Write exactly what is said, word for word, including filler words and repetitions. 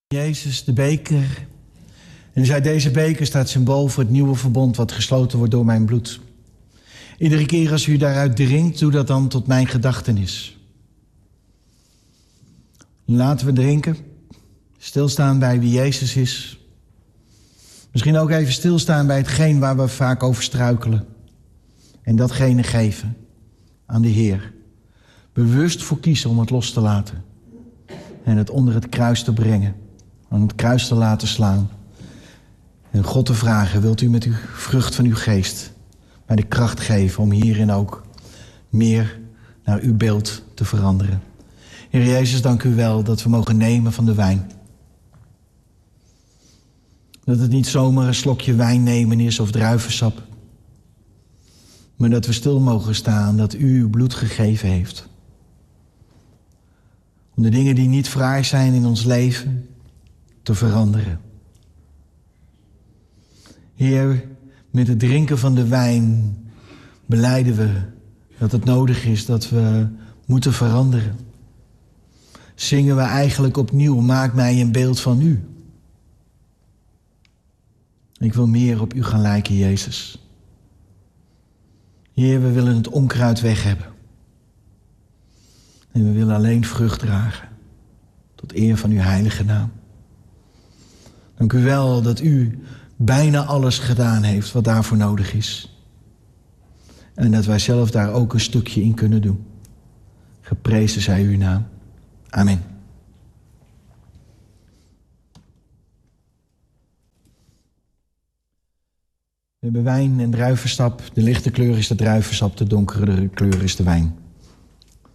Jezus, de beker. En u zei, deze beker staat symbool voor het nieuwe verbond wat gesloten wordt door mijn bloed. Iedere keer als u daaruit drinkt, doe dat dan tot mijn gedachtenis. Laten we drinken, stilstaan bij wie Jezus is. Misschien ook even stilstaan bij hetgeen waar we vaak over struikelen. En datgene geven aan de Heer. Bewust voor kiezen om het los te laten. En het onder het kruis te brengen. Aan het kruis te laten slaan. En God te vragen, wilt u met uw vrucht van uw geest mij de kracht geven om hierin ook meer naar uw beeld te veranderen. Heer Jezus, dank u wel dat we mogen nemen van de wijn. Dat het niet zomaar een slokje wijn nemen is of druivensap. Maar dat we stil mogen staan dat u uw bloed gegeven heeft. Om de dingen die niet fraai zijn in ons leven te veranderen. Heer, met het drinken van de wijn belijden we dat het nodig is dat we moeten veranderen. Zingen we eigenlijk opnieuw, maak mij een beeld van u. Ik wil meer op u gaan lijken, Jezus. Heer, we willen het onkruid weg hebben. En we willen alleen vrucht dragen. Tot eer van uw heilige naam. Dank u wel dat u bijna alles gedaan heeft wat daarvoor nodig is. En dat wij zelf daar ook een stukje in kunnen doen. Geprezen zij uw naam. Amen. We hebben wijn en druivensap. De lichte kleur is de druivensap, de donkere kleur is de wijn.